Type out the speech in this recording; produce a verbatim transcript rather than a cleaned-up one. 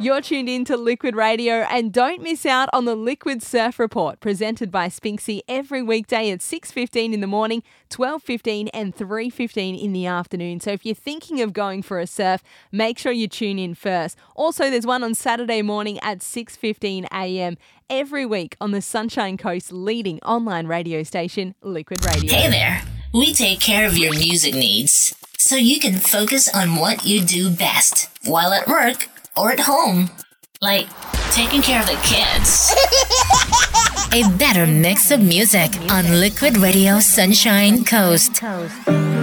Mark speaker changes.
Speaker 1: You're tuned in to Liquid Radio, and don't miss out on the Liquid Surf Report presented by Spinksy every weekday at six fifteen in the morning, twelve fifteen and three fifteen in the afternoon. So if you're thinking of going for a surf, make sure you tune in first. Also, there's one on Saturday morning at six fifteen a.m. every week on the Sunshine Coast's leading online radio station, Liquid Radio.
Speaker 2: Hey there. We take care of your music needs so you can focus on what you do best while at work or at home, like taking care of the kids. A better mix of music on Liquid Radio Sunshine Coast.